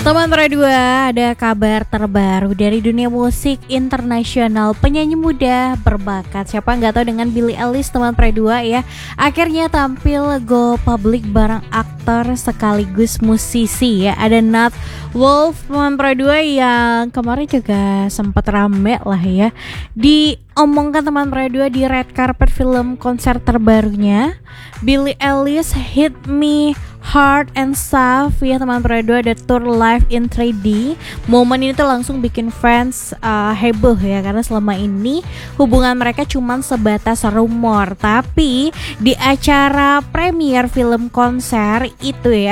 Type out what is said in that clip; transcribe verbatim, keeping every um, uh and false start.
Teman Pro dua, ada kabar terbaru dari dunia musik internasional. Penyanyi muda berbakat, siapa nggak tahu dengan Billie Eilish, teman Pro dua ya, akhirnya tampil go public bareng aktor sekaligus musisi ya. Ada Nat Wolff, teman Pro dua, yang kemarin juga sempat rame lah ya diomongkan teman Pro dua di red carpet film konser terbarunya Billie Eilish Hit Me Hard and Soft ya teman Pro dua, ada tour live in three D. Momen ini tuh langsung bikin fans uh, heboh ya, karena selama ini hubungan mereka cuman sebatas rumor. Tapi di acara premier film konser itu ya,